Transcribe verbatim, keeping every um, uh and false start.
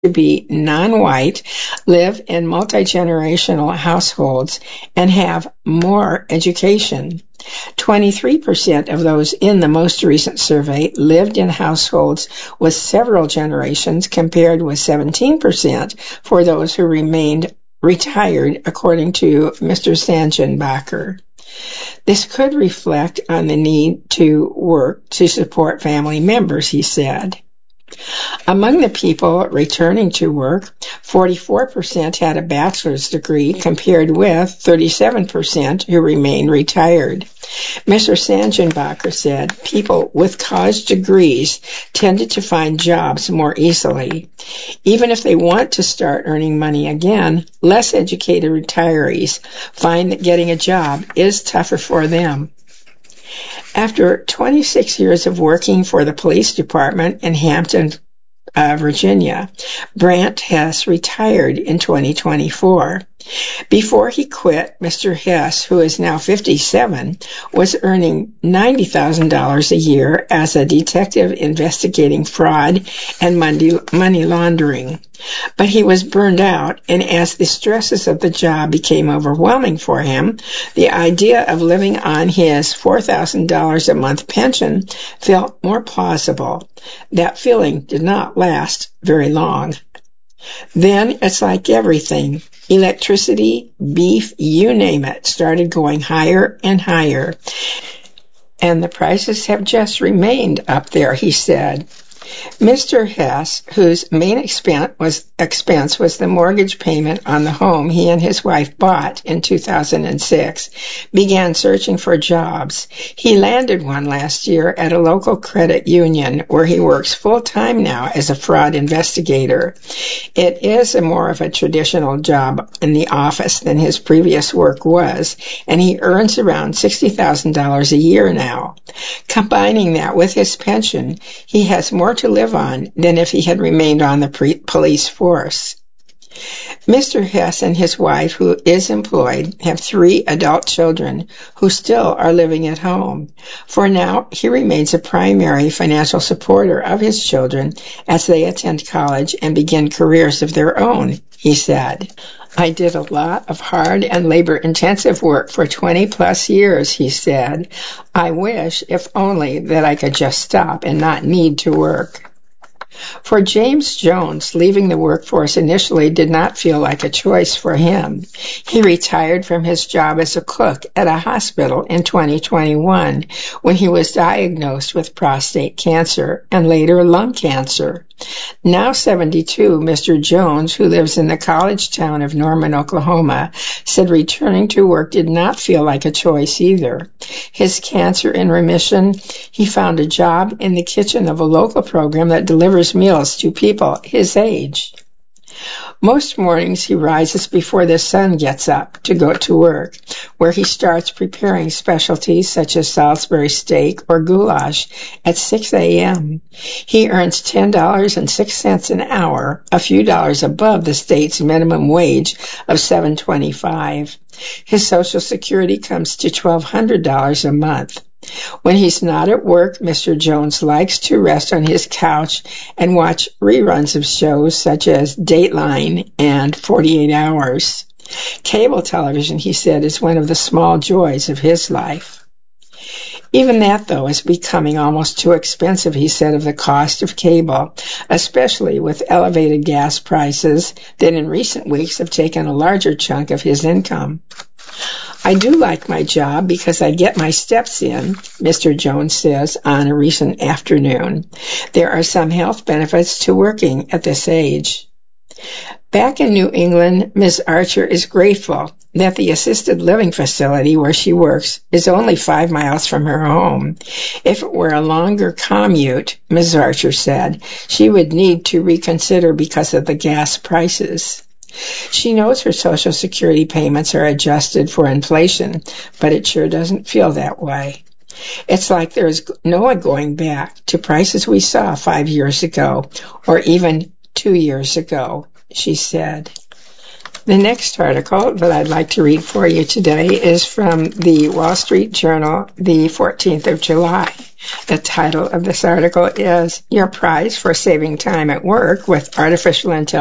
to be non-white, live in multi-generational households, and have more education. twenty-three percent of those in the most recent survey lived in households with several generations, compared with seventeen percent for those who remained retired, according to Mister Sangenbacher. This could reflect on the need to work to support family members, he said. Among the people returning to work, forty-four percent had a bachelor's degree, compared with thirty-seven percent who remained retired. Mister Sangenbacher said people with college degrees tended to find jobs more easily. Even if they want to start earning money again, less educated retirees find that getting a job is tougher for them. After twenty-six years of working for the police department in Hampton, uh, Virginia, Brant Hess retired in twenty twenty-four. Before he quit, Mister Hess, who is now fifty-seven, was earning ninety thousand dollars a year as a detective investigating fraud and money, money laundering. But he was burned out, and as the stresses of the job became overwhelming for him, the idea of living on his four thousand dollars a month pension felt more plausible. That feeling did not last very long. Then it's like everything. Electricity, beef, you name it, started going higher and higher. And the prices have just remained up there, he said. Mister Hess, whose main expense was, expense was the mortgage payment on the home he and his wife bought in two thousand six, began searching for jobs. He landed one last year at a local credit union where he works full-time now as a fraud investigator. It is a more of a traditional job in the office than his previous work was, and he earns around sixty thousand dollars a year now. Combining that with his pension, he has more to live on than if he had remained on the pre- police force. Mister Hess and his wife, who is employed, have three adult children who still are living at home. For now, he remains a primary financial supporter of his children as they attend college and begin careers of their own, he said. I did a lot of hard and labor-intensive work for twenty plus years, he said. I wish, if only, that I could just stop and not need to work. For James Jones, leaving the workforce initially did not feel like a choice for him. He retired from his job as a cook at a hospital in twenty twenty-one when he was diagnosed with prostate cancer and later lung cancer. Now seventy-two, Mister Jones, who lives in the college town of Norman, Oklahoma, said returning to work did not feel like a choice either. His cancer in remission, he found a job in the kitchen of a local program that delivers meals to people his age. Most mornings he rises before the sun gets up to go to work, where he starts preparing specialties such as Salisbury steak or goulash at six a.m. He earns ten dollars and six cents an hour, a few dollars above the state's minimum wage of seven dollars and twenty-five cents. His Social Security comes to twelve hundred dollars a month. When he's not at work, Mister Jones likes to rest on his couch and watch reruns of shows such as Dateline and forty-eight hours. Cable television, he said, is one of the small joys of his life. Even that, though, is becoming almost too expensive, he said, of the cost of cable, especially with elevated gas prices that in recent weeks have taken a larger chunk of his income. I do like my job because I get my steps in, Mister Jones says on a recent afternoon. There are some health benefits to working at this age. Back in New England, Miz Archer is grateful that the assisted living facility where she works is only five miles from her home. If it were a longer commute, Miz Archer said, she would need to reconsider because of the gas prices. She knows her Social Security payments are adjusted for inflation, but it sure doesn't feel that way. It's like there's no going back to prices we saw five years ago or even two years ago, she said. The next article that I'd like to read for you today is from the Wall Street Journal, the fourteenth of July. The title of this article is Your Prize for Saving Time at Work with Artificial Intelligence.